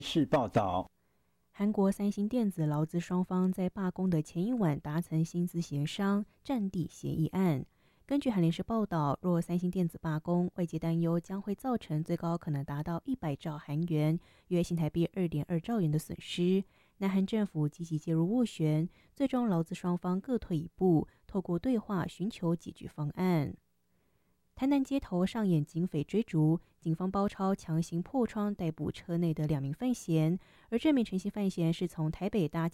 是报道。 韩国三星电子劳资双方在罢工的前一晚达成薪资协商战地协议案。根据韩联社报道，若三星电子罢工，外界担忧将会造成最高可能达到100兆韩元，约新台币2.2兆元的损失。南韩政府积极介入斡旋，最终劳资双方各退一步，透过对话寻求解决方案。台南街头上演警匪追逐，警方包抄强行破窗逮捕车内的2名犯嫌，而这名陈姓犯嫌是从台北搭